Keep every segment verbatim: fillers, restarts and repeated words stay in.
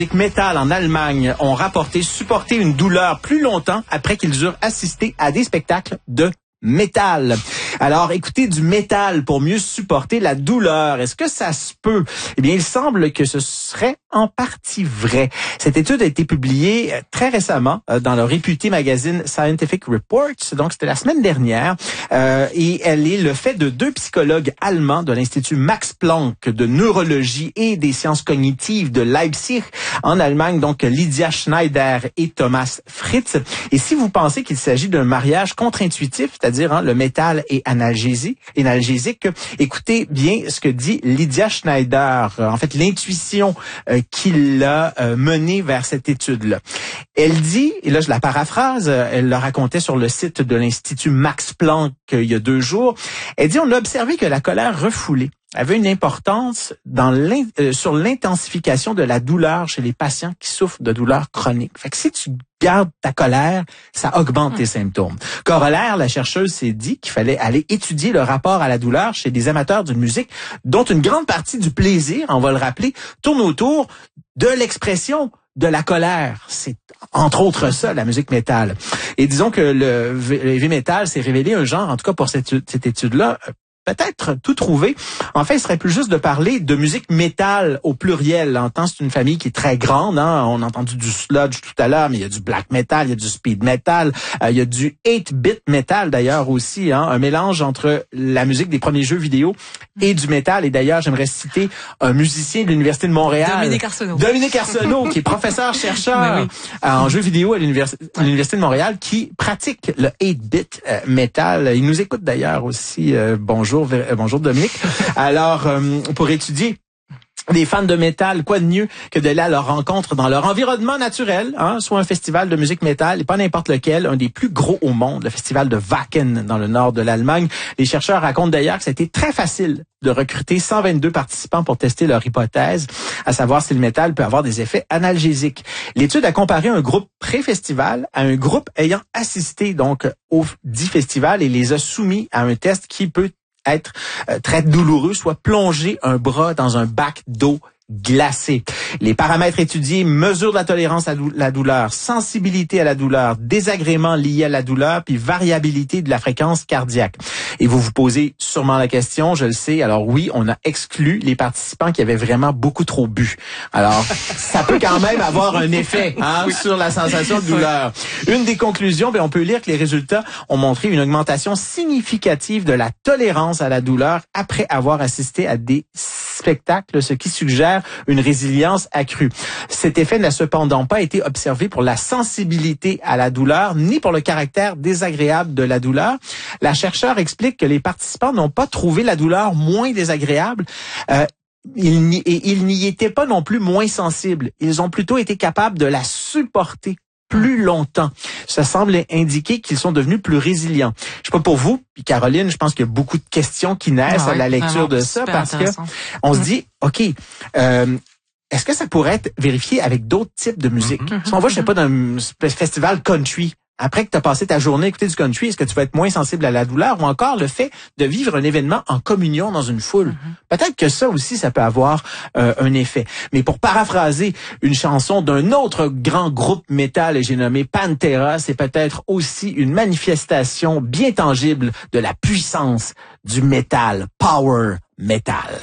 Métal en Allemagne ont rapporté supporter une douleur plus longtemps après qu'ils eurent assisté à des spectacles de métal. Alors, écoutez du métal pour mieux supporter la douleur. Est-ce que ça se peut? Eh bien, il semble que ce serait en partie vrai. Cette étude a été publiée très récemment dans le réputé magazine Scientific Reports. Donc, c'était la semaine dernière. Euh, et elle est le fait de deux psychologues allemands de l'Institut Max Planck de neurologie et des sciences cognitives de Leipzig en Allemagne. Donc, Lydia Schneider et Thomas Fritz. Et si vous pensez qu'il s'agit d'un mariage contre-intuitif, c'est-à-dire hein, le métal et analgésique, analgésique, écoutez bien ce que dit Lydia Schneider. En fait, l'intuition euh, qui l'a euh, menée vers cette étude-là. Elle dit, et là je la paraphrase, elle le racontait sur le site de l'Institut Max Planck euh, il y a deux jours, elle dit, on a observé que la colère refoulée avait une importance dans l'in, euh, sur l'intensification de la douleur chez les patients qui souffrent de douleurs chroniques. Fait que si tu gardes ta colère, ça augmente tes symptômes. Corollaire, la chercheuse s'est dit qu'il fallait aller étudier le rapport à la douleur chez des amateurs d'une musique dont une grande partie du plaisir, on va le rappeler, tourne autour de l'expression de la colère. C'est entre autres ça, la musique métal. Et disons que le, le heavy metal s'est révélé un genre, en tout cas pour cette, cette étude-là, peut-être tout trouvé. En fait, il serait plus juste de parler de musique métal au pluriel. En tant, c'est une famille qui est très grande. Hein? On a entendu du sludge tout à l'heure, mais il y a du black metal, il y a du speed metal, euh, il y a du eight-bit metal d'ailleurs aussi. Hein? Un mélange entre la musique des premiers jeux vidéo et du métal. Et d'ailleurs, j'aimerais citer un musicien de l'Université de Montréal. Dominique Arsenault. Dominique Arsenault, qui est professeur-chercheur oui. en jeux vidéo à l'Université, à l'Université de Montréal, qui pratique le eight-bit euh, metal. Il nous écoute d'ailleurs aussi. Euh, bonjour. Bonjour, bonjour Dominique. Alors, euh, pour étudier des fans de métal, quoi de mieux que d'aller à leur rencontre dans leur environnement naturel, hein, soit un festival de musique métal, et pas n'importe lequel, un des plus gros au monde, le festival de Wacken dans le nord de l'Allemagne. Les chercheurs racontent d'ailleurs que ça a été très facile de recruter cent vingt-deux participants pour tester leur hypothèse, à savoir si le métal peut avoir des effets analgésiques. L'étude a comparé un groupe pré-festival à un groupe ayant assisté donc au dit festival et les a soumis à un test qui peut être euh, très douloureux, soit plonger un bras dans un bac d'eau glacé. Les paramètres étudiés, mesure de la tolérance à la douleur, sensibilité à la douleur, désagréments liés à la douleur, puis variabilité de la fréquence cardiaque. Et vous vous posez sûrement la question, je le sais, alors oui, on a exclu les participants qui avaient vraiment beaucoup trop bu. Alors, ça peut quand même avoir un effet hein, oui. sur la sensation de douleur. Une des conclusions, bien, on peut lire que les résultats ont montré une augmentation significative de la tolérance à la douleur après avoir assisté à des spectacles, ce qui suggère une résilience accrue. Cet effet n'a cependant pas été observé pour la sensibilité à la douleur, ni pour le caractère désagréable de la douleur. La chercheure explique que les participants n'ont pas trouvé la douleur moins désagréable. Euh, Ils n'y, et ils n'y étaient pas non plus moins sensibles. Ils ont plutôt été capables de la supporter plus longtemps. Ça semble indiquer qu'ils sont devenus plus résilients. Je sais pas pour vous, puis Caroline, je pense qu'il y a beaucoup de questions qui naissent ah oui, à la lecture de ça parce que on mmh. se dit, OK, euh, est-ce que ça pourrait être vérifié avec d'autres types de musique? Mmh. Si on voit, je sais pas, d'un festival country, après que tu as passé ta journée à écouter du country, est-ce que tu vas être moins sensible à la douleur ou encore le fait de vivre un événement en communion dans une foule? Mm-hmm. Peut-être que ça aussi, ça peut avoir euh, un effet. Mais pour paraphraser une chanson d'un autre grand groupe métal, et j'ai nommé Pantera, c'est peut-être aussi une manifestation bien tangible de la puissance du métal, power metal.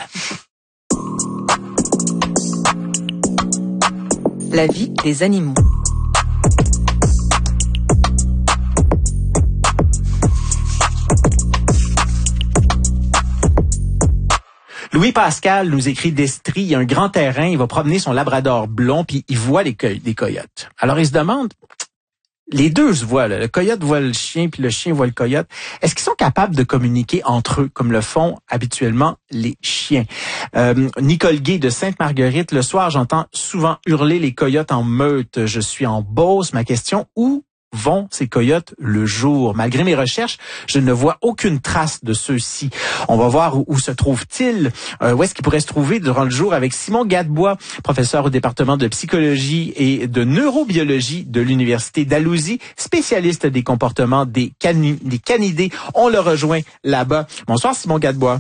La vie des animaux. Louis Pascal nous écrit d'Estrie, il y a un grand terrain, il va promener son labrador blond, puis il voit les, co- les coyotes. Alors il se demande, les deux se voient, là. Le coyote voit le chien, puis le chien voit le coyote. Est-ce qu'ils sont capables de communiquer entre eux, comme le font habituellement les chiens? Euh, Nicole Gay de Sainte-Marguerite, le soir, j'entends souvent hurler les coyotes en meute. Je suis en Beauce. Ma question, où vont ces coyotes le jour? Malgré mes recherches, je ne vois aucune trace de ceux-ci. On va voir où, où se trouvent-ils, euh, où est-ce qu'ils pourraient se trouver durant le jour avec Simon Gadebois, professeur au département de psychologie et de neurobiologie de l'Université d'Alousie, spécialiste des comportements des, cani- des canidés. On le rejoint là-bas. Bonsoir Simon Gadebois.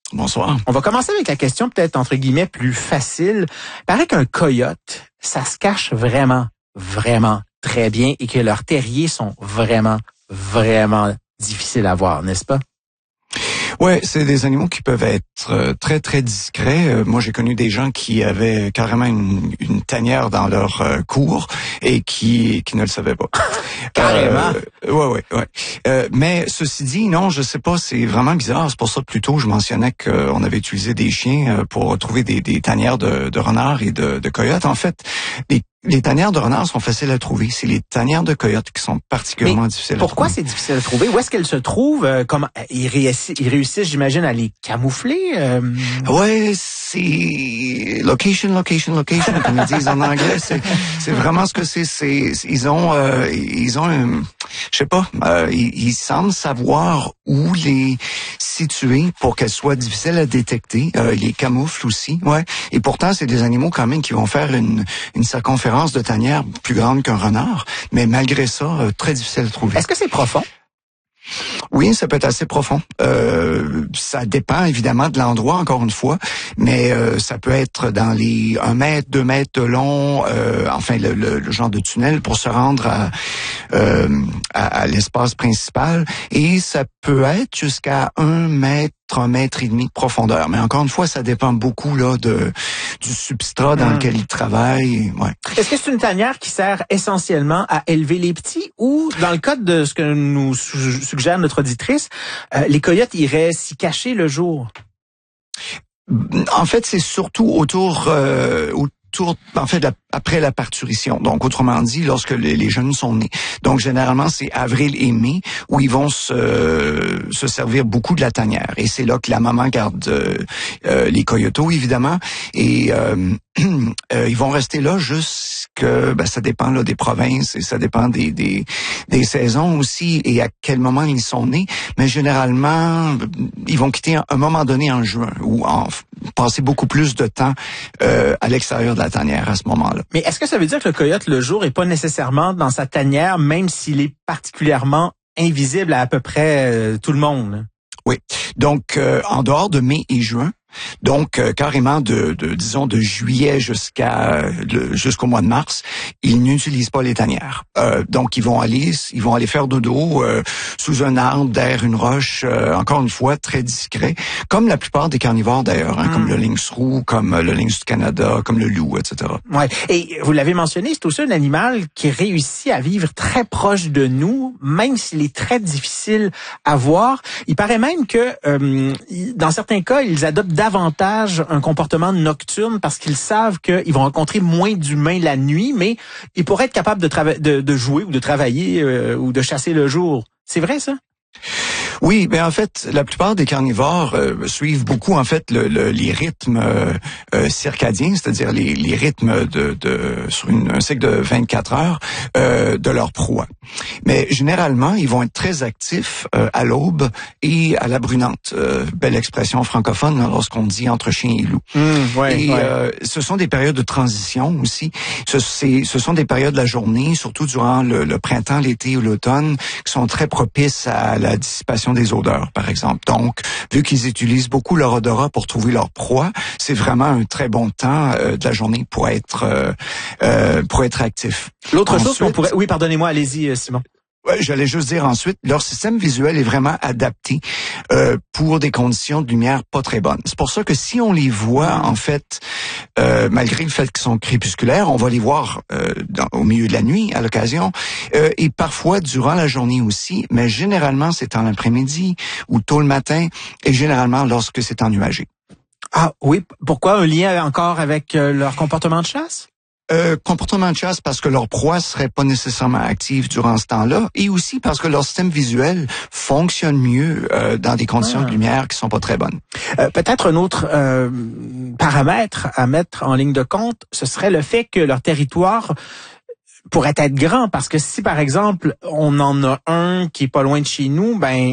Bonsoir. On va commencer avec la question peut-être entre guillemets plus facile. Il paraît qu'un coyote, ça se cache vraiment, vraiment très bien et que leurs terriers sont vraiment, vraiment difficiles à voir, n'est-ce pas? Ouais, c'est des animaux qui peuvent être euh, très très discrets. Euh, moi, j'ai connu des gens qui avaient carrément une, une tanière dans leur euh, cour et qui qui ne le savaient pas. Carrément. Euh, ouais, ouais, ouais. Euh, mais ceci dit, non, je sais pas, c'est vraiment bizarre. C'est pour ça plus tôt je mentionnais qu'on avait utilisé des chiens pour trouver des, des tanières de, de renards et de, de coyotes. En fait, les Les tanières de renards sont faciles à trouver. C'est les tanières de coyotes qui sont particulièrement Mais difficiles à pourquoi trouver. c'est difficile à trouver? Où est-ce qu'elles se trouvent? Euh, comment ils réussissent, ils réussissent, j'imagine, à les camoufler? Euh... Ouais, c'est location, location, location, comme ils disent en anglais. C'est, c'est vraiment ce que c'est. C'est, ils ont, euh, ils ont, un, je sais pas, euh, ils, ils semblent savoir où les situer pour qu'elles soient difficiles à détecter. Euh, ils les camouflent aussi, ouais. Et pourtant, c'est des animaux quand même qui vont faire une, une circonférence de tanière plus grande qu'un renard, mais malgré ça, euh, très difficile à trouver. Est-ce que c'est profond? Oui, ça peut être assez profond. Euh, ça dépend évidemment de l'endroit, encore une fois, mais euh, ça peut être dans les un mètre, deux mètres de long, euh, enfin le, le, le genre de tunnel pour se rendre à, euh, à, à l'espace principal, et ça peut être jusqu'à un mètre, un mètre et demi de profondeur. Mais encore une fois, ça dépend beaucoup là de du substrat dans mmh. lequel ils travaillent. Ouais. Est-ce que c'est une tanière qui sert essentiellement à élever les petits, ou dans le cas de ce que nous suggère notre auditrice, euh, les coyotes iraient s'y cacher le jour? En fait, c'est surtout autour euh, autour en fait la, après la parturition. Donc autrement dit, lorsque les, les jeunes sont nés. Donc généralement c'est avril et mai où ils vont se se servir beaucoup de la tanière, et c'est là que la maman garde euh, euh, les coyotos évidemment, et euh, euh, ils vont rester là jusque ben ça dépend là des provinces, et ça dépend des des des saisons aussi et à quel moment ils sont nés, mais généralement ils vont quitter à un moment donné en juin, ou en passer beaucoup plus de temps euh, à l'extérieur de la tanière à ce moment-là. Mais est-ce que ça veut dire que le coyote le jour est pas nécessairement dans sa tanière, même s'il est particulièrement invisible à à peu près euh, tout le monde? Oui. Donc euh, en dehors de mai et juin, donc euh, carrément de, de disons de juillet jusqu'à le, jusqu'au mois de mars, ils n'utilisent pas les tanières. Euh, donc ils vont aller ils vont aller faire dodo euh, sous un arbre, derrière une roche, euh, encore une fois très discret, comme la plupart des carnivores d'ailleurs, hein, mmh. comme le lynx roux, comme le lynx du Canada, comme le loup, et cetera. Ouais. Et vous l'avez mentionné, c'est aussi un animal qui réussit à vivre très proche de nous, même s'il est très difficile à voir. Il paraît même que euh, dans certains cas, ils adoptent davantage un comportement nocturne parce qu'ils savent qu'ils vont rencontrer moins d'humains la nuit, mais ils pourraient être capables de, trava- de, de jouer ou de travailler euh, ou de chasser le jour. C'est vrai, ça? Oui, ben en fait, la plupart des carnivores euh, suivent beaucoup en fait le, le, les rythmes euh, euh, circadiens, c'est-à-dire les, les rythmes de, de sur une, un cycle de vingt-quatre heures euh, de leur proie. Mais généralement, ils vont être très actifs euh, à l'aube et à la brunante. Euh, belle expression francophone hein, lorsqu'on dit entre chien et loup. Mmh, ouais, et ouais. Euh, ce sont des périodes de transition aussi. Ce, c'est, ce sont des périodes de la journée, surtout durant le, le printemps, l'été ou l'automne, qui sont très propices à la dissipation des odeurs, par exemple. Donc, vu qu'ils utilisent beaucoup leur odorat pour trouver leur proie, c'est vraiment un très bon temps euh, de la journée pour être euh, euh, pour être actif. L'autre Ensuite, chose qu'on pourrait... Oui, pardonnez-moi, allez-y, Simon. Ouais, j'allais juste dire ensuite, leur système visuel est vraiment adapté euh, pour des conditions de lumière pas très bonnes. C'est pour ça que si on les voit, en fait, euh, malgré le fait qu'ils sont crépusculaires, on va les voir euh, dans, au milieu de la nuit, à l'occasion, euh, et parfois durant la journée aussi, mais généralement c'est en l'après-midi ou tôt le matin, et généralement lorsque c'est ennuagé. Ah oui, pourquoi un lien encore avec euh, leur comportement de chasse? Euh, comportement de chasse parce que leur proie serait pas nécessairement active durant ce temps-là, et aussi parce que leur système visuel fonctionne mieux euh, dans des conditions ah. de lumière qui sont pas très bonnes. Euh, peut-être un autre euh, paramètre à mettre en ligne de compte, ce serait le fait que leur territoire pourrait être grand, parce que si par exemple on en a un qui est pas loin de chez nous, ben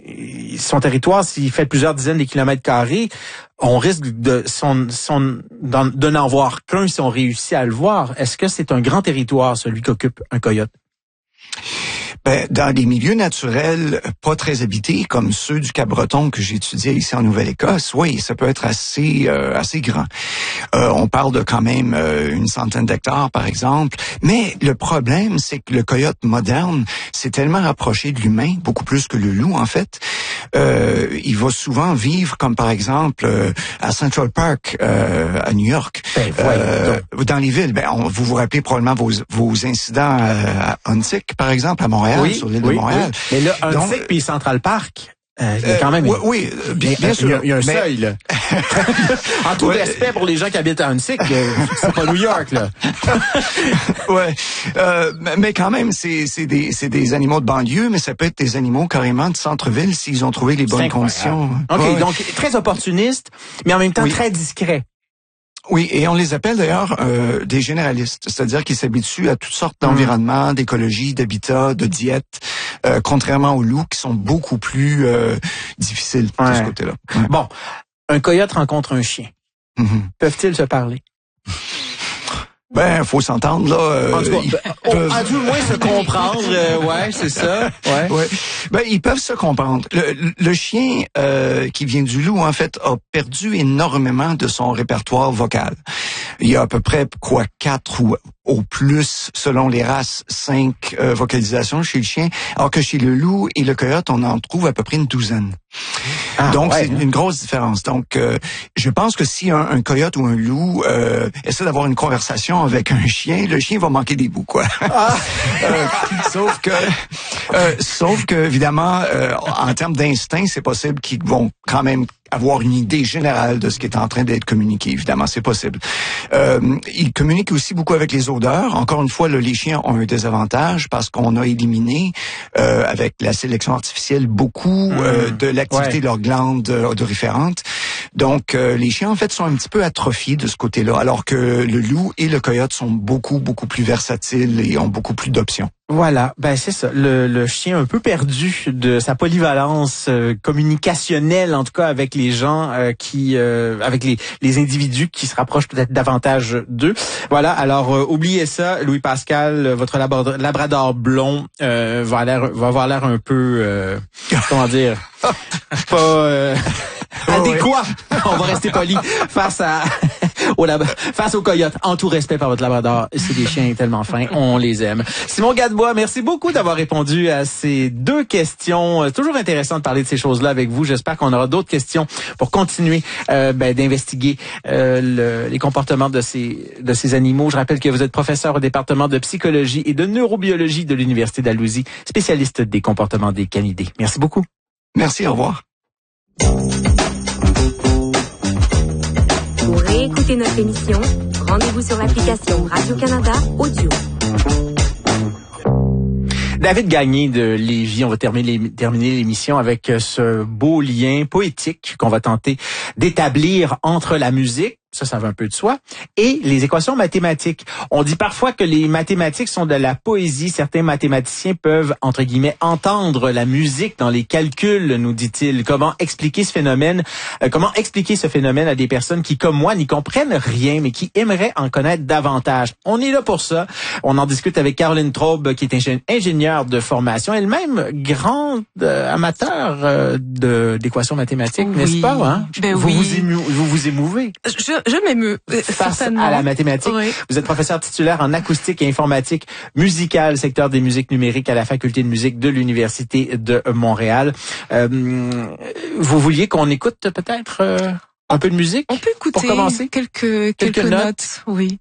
son territoire, s'il fait plusieurs dizaines de kilomètres carrés, on risque de son, son, de n'en voir qu'un si on réussit à le voir. Est-ce que c'est un grand territoire, celui qu'occupe un coyote? Ben, dans des milieux naturels pas très habités, comme ceux du Cap-Breton que j'étudiais ici en Nouvelle-Écosse, oui, ça peut être assez euh, assez grand. Euh, on parle de quand même euh, une centaine d'hectares, par exemple. Mais le problème, c'est que le coyote moderne s'est tellement rapproché de l'humain, beaucoup plus que le loup, en fait. Euh, il va souvent vivre, comme par exemple euh, à Central Park, euh, à New York, ben, euh, dans les villes. Ben, on, vous vous rappelez probablement vos, vos incidents à, à Huntsic, par exemple, à Montréal, oui, sur l'île oui, de Montréal. Oui. Mais là, Huntsic puis Central Park, euh, il y a quand même... Euh, oui, oui, bien, bien sûr. Il y a, il y a un mais... seuil, là. En tout ouais. respect pour les gens qui habitent à Huntsic, c'est pas New York, là. ouais, euh, mais quand même, c'est c'est des c'est des animaux de banlieue, mais ça peut être des animaux carrément de centre-ville s'ils ont trouvé les bonnes conditions. OK, ouais. donc très opportuniste, mais en même temps oui. très discret. Oui, et on les appelle d'ailleurs euh, des généralistes, c'est-à-dire qu'ils s'habituent à toutes sortes d'environnements, mmh. d'écologie, d'habitat, de diète, euh, contrairement aux loups qui sont beaucoup plus euh, difficiles ouais. de ce côté-là. Ouais. Bon, un coyote rencontre un chien. Mmh. Peuvent-ils se parler? Ben, faut s'entendre, là. Euh, en tout cas, peuvent... à tout le moins se comprendre, euh, ouais, c'est ça. Ouais. ouais. Ben, ils peuvent se comprendre. Le, le chien euh, qui vient du loup, en fait, a perdu énormément de son répertoire vocal. Il y a à peu près, quoi, quatre ou au plus, selon les races, cinq euh, vocalisations chez le chien, alors que chez le loup et le coyote, on en trouve à peu près une douzaine. Ah, Donc, ouais, c'est hein? une grosse différence. Donc, euh, je pense que si un, un coyote ou un loup euh, essaie d'avoir une conversation avec un chien, le chien va manquer des bouts, quoi. Ah. euh, sauf que, euh, sauf que, évidemment, euh, en termes d'instinct, c'est possible qu'ils vont quand même avoir une idée générale de ce qui est en train d'être communiqué. Évidemment, c'est possible. Euh, ils communiquent aussi beaucoup avec les odeurs. Encore une fois, là, les chiens ont un désavantage parce qu'on a éliminé, euh, avec la sélection artificielle, beaucoup mmh. euh, de l'activité ouais. de leurs glandes odoriférantes. Donc, euh, les chiens, en fait, sont un petit peu atrophiés de ce côté-là, alors que le loup et le coyote sont beaucoup, beaucoup plus versatiles et ont beaucoup plus d'options. Voilà, ben c'est ça. Le, le chien un peu perdu de sa polyvalence euh, communicationnelle, en tout cas avec les gens euh, qui, euh, avec les, les individus qui se rapprochent peut-être davantage d'eux. Voilà. Alors euh, oubliez ça, Louis Pascal, votre labrador, labrador blond euh, va l'air, va avoir l'air un peu, euh, comment dire, pas euh, adéquat. On va rester poli face à au lab- face aux coyotes. En tout respect par votre labrador, c'est des chiens tellement fins, on les aime. Simon Gadebois, merci beaucoup d'avoir répondu à ces deux questions. C'est toujours intéressant de parler de ces choses-là avec vous. J'espère qu'on aura d'autres questions pour continuer euh, ben, d'investiguer euh, le, les comportements de ces de ces animaux. Je rappelle que vous êtes professeur au département de psychologie et de neurobiologie de l'Université d'Alousie, spécialiste des comportements des canidés. Merci beaucoup. Merci, au revoir. Pour réécouter notre émission, rendez-vous sur l'application Radio-Canada Audio. David Gagné de Lévis, on va terminer, terminer l'émission avec ce beau lien poétique qu'on va tenter d'établir entre la musique, ça, ça va un peu de soi, et les équations mathématiques. On dit parfois que les mathématiques sont de la poésie. Certains mathématiciens peuvent, entre guillemets, entendre la musique dans les calculs, nous dit-il. Comment expliquer ce phénomène? Euh, comment expliquer ce phénomène à des personnes qui, comme moi, n'y comprennent rien, mais qui aimeraient en connaître davantage? On est là pour ça. On en discute avec Caroline Traube, qui est ingénieure de formation, elle-même grande euh, amateur euh, de, d'équations mathématiques, oui. N'est-ce pas? Hein? Ben vous, oui. vous, ému, vous vous émouvez? Je, je m'émeus. Face certainement. à la mathématique. Oui. Vous êtes professeur titulaire en acoustique et informatique musicale, secteur des musiques numériques à la Faculté de musique de l'Université de Montréal. Euh, vous vouliez qu'on écoute peut-être euh, un peu de musique? On peut écouter pour commencer? quelques, quelques, quelques notes. notes. Oui.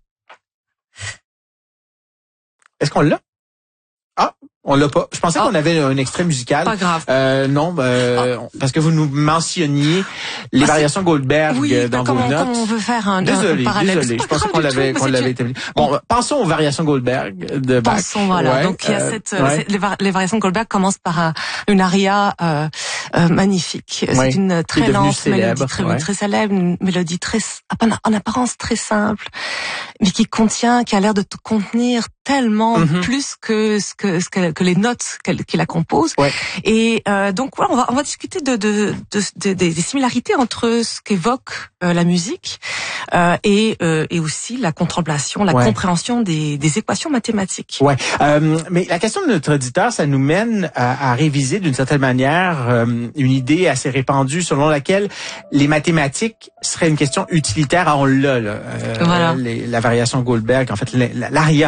Est-ce qu'on l'a? Ah, on l'a pas. Je pensais ah. qu'on avait un extrait musical. Pas grave. Euh, non, euh, ah. parce que vous nous mentionniez les ah, variations Goldberg oui, dans comment, vos notes. Comment on veut faire un, désolé, un parallèle. Désolé, je pensais qu'on l'avait, qu'on l'avait établi. Bon, on... pensons aux variations Goldberg de Bach. Pensons, voilà. Ouais, Donc il y a euh, cette, ouais. cette les, var- les variations Goldberg commencent par un, une aria euh, euh, magnifique. Oui, C'est une très lente célèbre, mélodie, très, ouais. très célèbre, une mélodie très, en apparence très simple, mais qui contient, qui a l'air de te contenir tellement Mm-hmm. plus que ce que, ce que, que les notes qu'elle, qui la composent. Ouais. Et euh, donc voilà, on va, on va discuter de, de, de, de des, des similarités entre ce qu'évoque euh, la musique euh, et, euh, et aussi la contemplation, la ouais. compréhension des, des équations mathématiques. Ouais, euh, mais la question de notre auditeur, ça nous mène à, à réviser d'une certaine manière euh, une idée assez répandue selon laquelle les mathématiques seraient une question utilitaire. Ah, on l'a, là. Euh, Voilà. Les, la variation Goldberg, en fait, l'aria